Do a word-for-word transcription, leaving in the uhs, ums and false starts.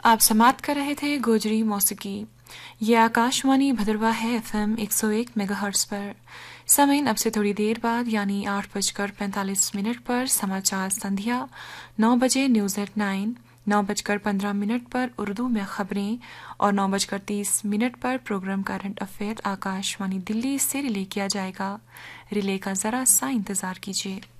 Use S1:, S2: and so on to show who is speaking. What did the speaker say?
S1: आप समाप्त कर रहे थे गोजरी मौसीकी। ये आकाशवाणी भद्रवा है एफएम एक सौ एक मेगाहर्ट्ज पर। समय अब से थोड़ी देर बाद यानी आठ बजकर पैंतालीस मिनट पर समाचार संध्या, नौ बजे न्यूज एट नाइन, नौ बजकर पंद्रह मिनट पर उर्दू में खबरें और नौ बजकर तीस मिनट पर programme current affair Akashvani Delhi से रिले किया जाएगा। रिले का जरा सा इंतजार कीजिए।